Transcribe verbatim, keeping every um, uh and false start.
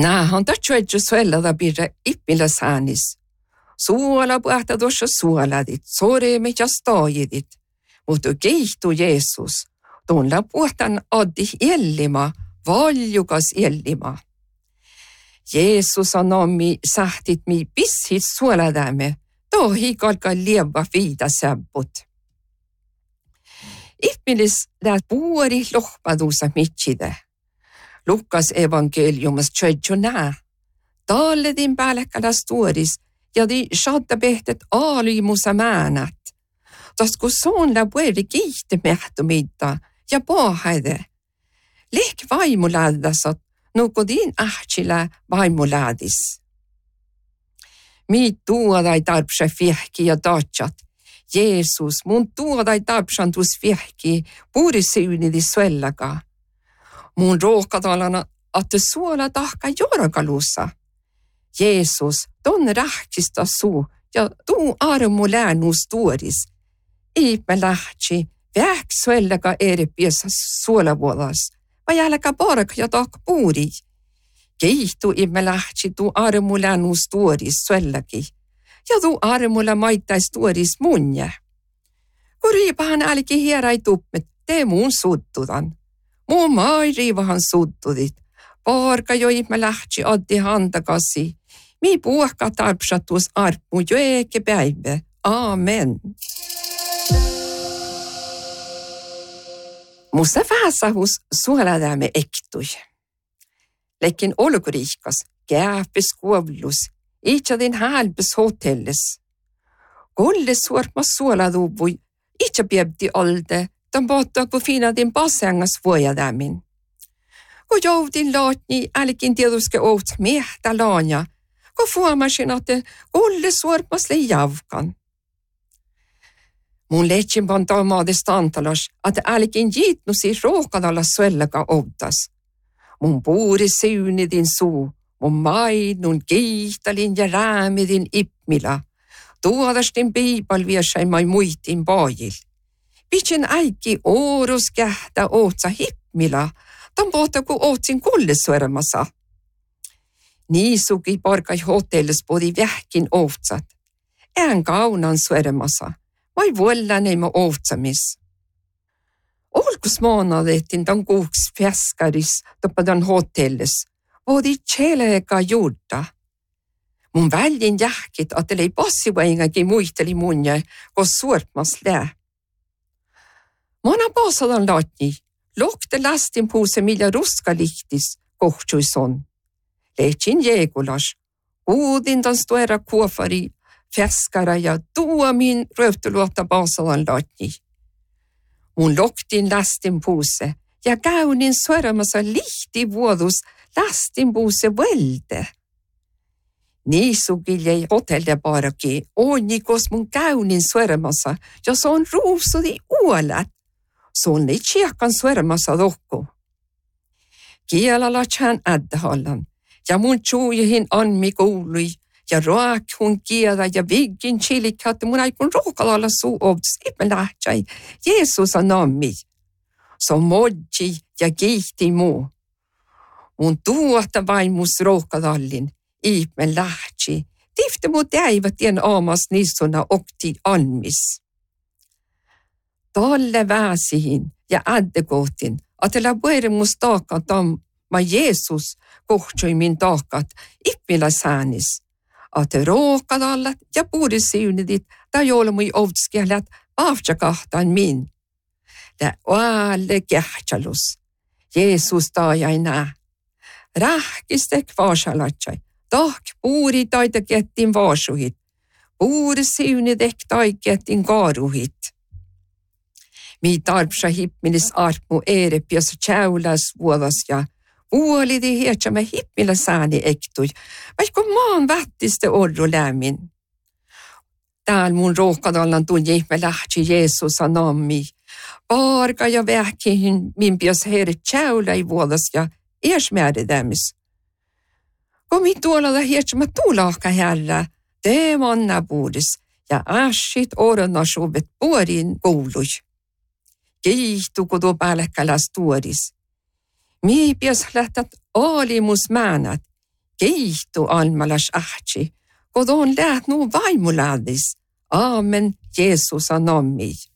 Nähän tatsuedju suellada birra ippila säänis. Suola puhta tuossa suoladit, soremit ja staajidit. Mutta keihtu Jeesus, tuolla puhtan addi ellima, valjukas ellima. Jeesus on ommi sähtit mi pissit suoladämme, tohi kalka lieva viida säbbut. Ihmilis läht puori lohpaduusa mitside. Lukas evankeliumas tšedju nää. Talledin päälekkäläs tuoris ja di shadda behtet aalimusa määnät. Tasku soonla pueri kiihti mehtumidda ja paahaide. Lehk vaimulädasat, nuku din ähtsile vaimulädis. Miit tuodai tarpsa fihki ja tatsat. Jeesus, mun tuodai tarpsan tuus fihki puurisyynidi suellaga. Mun rookadalana, että suola tahka jorgalussa. Jeesus, ton rähkistä suu ja tuu armu läänus tuoris. Iipä lähtsi, vähk suellaga eri piesa suolavuolas. Vai älkä porka ja tahka puuri. Keihtu iipä lähtsi tuu armu läänus tuoris suellaki. Ja tuu armulla maittais tuoris munja. Kun riipahan älki hierai tuppet, tee muun suttudan. Mun mai riivahan suttudit. Porka jo iipä lähtsi addi handakasi. Mi puhka tarpsatus armu jo eikä päivä. Amen. Musta vähäsahus suoladämme ektui. Lekin olukuriikas, kääpis kuovlus, itsadin hälpis hotellis. Kolles suormas suoladuvui, itsa piebdi alde, tämän pohtaa kun finadin pasängas vuojadämin. Kun joudin laatni, älkin tietuske oot mehtä laanja, kun fuomasin, että kolles suormas leijavkan. Mun lehtsin pantaa maadesta antalas, että älkin jiitnusi rookadalla suellaga outas. Mun puuri syynidin suu, mun mainun kiihtalin ja räämidin ippmila, tuodastin piipalviesaimmai muitin paajil. Pitsin äikki oorus kähtä ootsa hippmila, tan pohta ku ootsin kullesuermassa. Niisuki parkai hotellis podi vähkin ootsat. Ään kaunan suermassa. Vai vuollaneima ootsamis. Olkus maanadettin tan kuuks fäskaris toppadan hotellis. Vodi tjeleega juurda. Mun väljin jähkit, että ei passivaingakin muisteli munja, kos suortmas lää. Mana paasadan laatni, lokte lastin puuse millä ruska lihtis, kohtsuison. Lehtsin jeegulas, uudin tan stuera kuofari, fäskara ja tuo min röytuluotta paasadan laatni. Mun loktin lastin puuse ja käynin suoramassa lihti vuodus lastin puuse velde. Niisuki jäi hotelle parakin, onnikos mun käynin suoramassa ja se on ruusudi uolat. Se on ei tjekkan suoramassa lohko. Kielala tjän äddehallan ja mun tjuihin anmi kuului ja raak hun kiela ja viggin chilikat mun aikun rookadalla suu obs ippen lähtsai Jeesus on nammi. Se on modji ja kiihti muu. Mun tuota vaimus rookadallin ippen lähtsi. Tifte mut jäivät tien aamas nissuna okti almis. Talle väsihin ja äddekohtin, että läpueri mus taakat tam ma Jeesus kohtsui min taakat ippila säänis. Että rookadallat ja puurisyynidit tai olmui ovtskialat avtjakahtan min. Ja oalle kähtsalus. Jeesus taajai nää. Rähkistek vaasalatsai. Tahk puuri taita kettin vaasuhit. Puurisyynidek tai kettin kaaruhit. Mi tarpsa hippmilis armu erepias tjäulas vuodas ja vuolidi hietsämme hippmillä sääni ektui, vaikka maan vättiste orru lämmin. Tääl mun rookadallan tunni ihme lähtsi Jeesus anammi. Parka ja vähkihin min pias heere tjäulai vuodas ja ersmääridämis. Komi tuolalla hietsämme tuulaaka herra, te manna puudis ja äsit oronasuvet puorin koului. Kiihtu kun tuo päälekkäläs tuoris. Mi pias lähtät aalimus määnät, Kiitu almalas ahtsi, kod on läht nu vaimulaadis. Aamen, Jeesus on ommi.